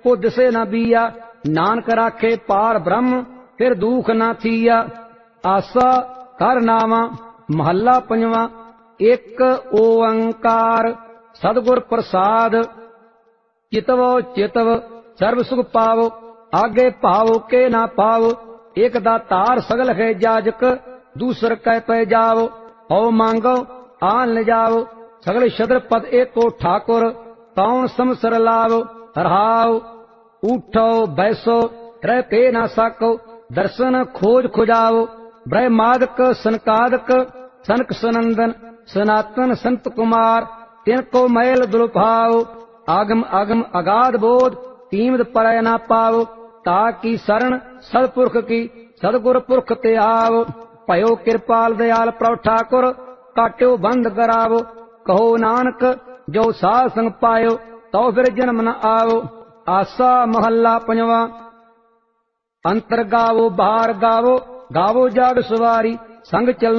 को दिसे न बीया। नानक राखे पार ब्रह्म फिर दुख न थीया। आसा कर नावा महला पंजवा। एक ओंकार सतगुर प्रसाद। चितवो चितव सर्व सुख पावो। आगे पावो के ना पावो। एक दातार सगल है जाजक। दूसर कह पे जाओ। हो मांगो आन ले जाओ। सगल शद्र पद एको ठाकुर। कौन समसर लाओ। रहाओ उठो बैसो रह पे ना साको। दर्शन खोज खुजाओ। ब्रह्मादक सनकादक सनक सनंदन सनातन संत कुमार। तिनको मैल दुलभाओ। आगम अगम अगाध बोध कीमत परय ना पाओ। ताकि शरण सतपुरख की सतगुर पुरख ते आओ। भयो कृपाल दयाल प्रभ ठाकुर काट्यो बंद करावो। कहो नानक जो साध संग पायो तो फिर जन्म न आओ। आसा महला पंजवा। अंतर गावो बाहर गावो। गावो जाग सवारी संग चल